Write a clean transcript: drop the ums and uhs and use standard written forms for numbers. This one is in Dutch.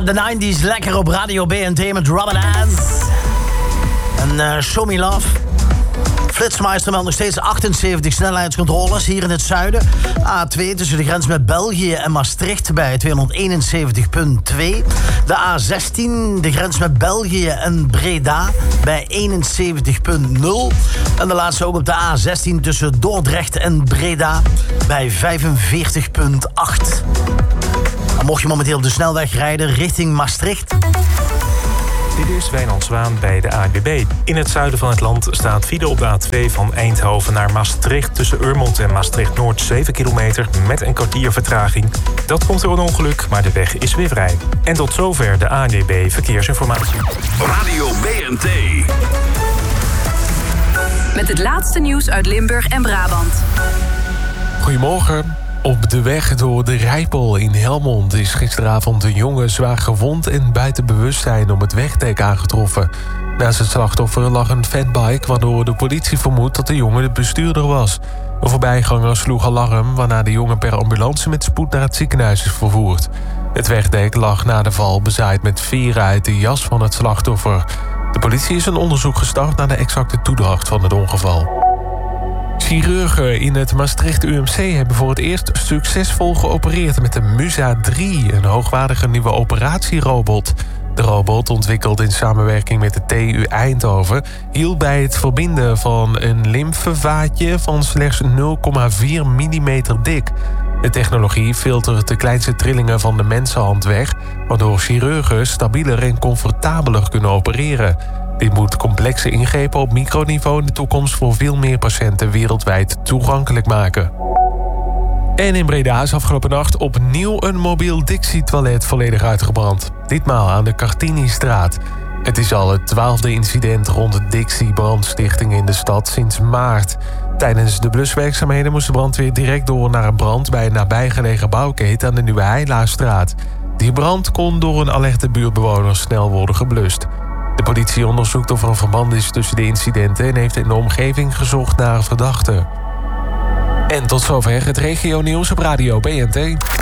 de 90s lekker op Radio BNT met Robin Ann. En Show Me Love. Flitsmeister meldt nog steeds 78 snelheidscontroles hier in het zuiden. A2 tussen de grens met België en Maastricht bij 271.2. De A16, de grens met België en Breda bij 71.0. En de laatste ook op de A16 tussen Dordrecht en Breda bij 45.8. En mocht je momenteel op de snelweg rijden richting Maastricht... Dit is Wijnand Zwaan bij de ANWB. In het zuiden van het land staat file op de A2 van Eindhoven naar Maastricht... tussen Urmond en Maastricht-Noord 7 kilometer met een kwartier vertraging. Dat komt door een ongeluk, maar de weg is weer vrij. En tot zover de ANWB Verkeersinformatie. Radio BNT. Met het laatste nieuws uit Limburg en Brabant. Goedemorgen. Op de weg door de Rijpel in Helmond is gisteravond een jongen zwaar gewond en buiten bewustzijn op het wegdek aangetroffen. Naast het slachtoffer lag een fatbike, waardoor de politie vermoedt dat de jongen de bestuurder was. Een voorbijganger sloeg alarm, waarna de jongen per ambulance met spoed naar het ziekenhuis is vervoerd. Het wegdek lag na de val bezaaid met veren uit de jas van het slachtoffer. De politie is een onderzoek gestart naar de exacte toedracht van het ongeval. Chirurgen in het Maastricht UMC hebben voor het eerst succesvol geopereerd met de Musa 3, een hoogwaardige nieuwe operatierobot. De robot, ontwikkeld in samenwerking met de TU Eindhoven, hielp bij het verbinden van een lymfevaatje van slechts 0,4 mm dik. De technologie filtert de kleinste trillingen van de mensenhand weg, waardoor chirurgen stabieler en comfortabeler kunnen opereren. Dit moet complexe ingrepen op microniveau in de toekomst voor veel meer patiënten wereldwijd toegankelijk maken. En in Breda is afgelopen nacht opnieuw een mobiel Dixie-toilet volledig uitgebrand. Ditmaal aan de Cartini-straat. Het is al het 12e incident rond de Dixie-brandstichting in de stad sinds maart. Tijdens de bluswerkzaamheden moest de brandweer direct door naar een brand bij een nabijgelegen bouwketen aan de Nieuwe Heilaarstraat. Die brand kon door een alerte buurtbewoner snel worden geblust. De politie onderzoekt of er een verband is tussen de incidenten en heeft in de omgeving gezocht naar verdachten. En tot zover het regionieuws op Radio BNT.